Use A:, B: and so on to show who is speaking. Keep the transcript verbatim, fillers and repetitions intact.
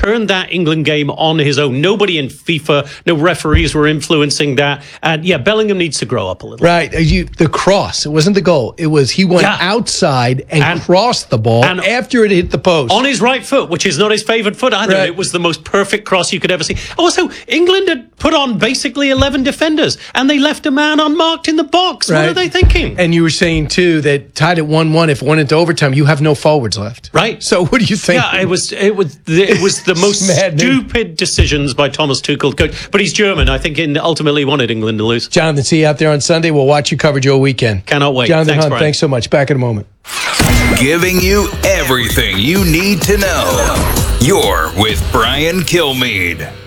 A: turned that England game on his own. Nobody in FIFA, no referees were influencing that. And yeah, Bellingham needs to grow up a little.
B: Right. You, the cross, it wasn't the goal. It was he went
A: Yeah.
B: outside and,
A: And-
B: crossed the ball
A: and-
B: after it hit the post.
A: On his right foot, which is not his favourite foot either.
B: Right.
A: It was the most perfect cross you could ever see. Also, England had put on basically eleven defenders, and they left a man unmarked in the box. What
B: Right.
A: are they thinking?
B: And you were saying, too, that tied at one one, if it went into overtime, you have no forwards left.
A: Right.
B: So what do you think?
A: Yeah, it was it was the, it was the most
B: maddening.
A: stupid decisions by Thomas Tuchel. Coach, but he's German. I think he ultimately wanted England to lose.
B: Jonathan, see you out there on Sunday. We'll watch you coverage all weekend.
A: Cannot wait.
B: Jonathan
A: Thanks,
B: Hunt,
A: Brian.
B: thanks so much. Back in a moment.
C: Giving you everything you need to know. You're with Brian Kilmeade.